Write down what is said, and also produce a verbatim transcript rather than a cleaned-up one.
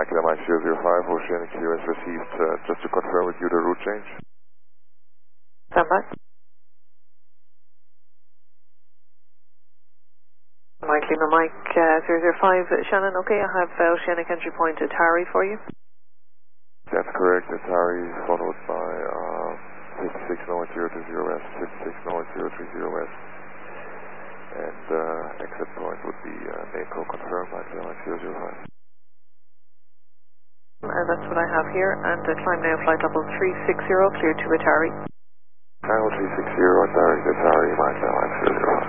Mike Mike zero zero five, Oceanic Q has received, uh, just to confirm with you the route change. Stand by. Mike Lima Mike uh, zero zero five, Shannon, okay, I have uh, Oceanic entry point at Harry for you. That's correct, it's Harry, followed by uh, fifty-six zero zero two zero west, fifty-six zero zero three zero west. And uh, exit point would be uh, Mako confirmed, Mike Mike zero zero five. Uh, that's what I have here, and uh, climb now flight level three six zero, clear to Atari. Channel three six zero, Atari, Atari, Mike Mike zero zero five.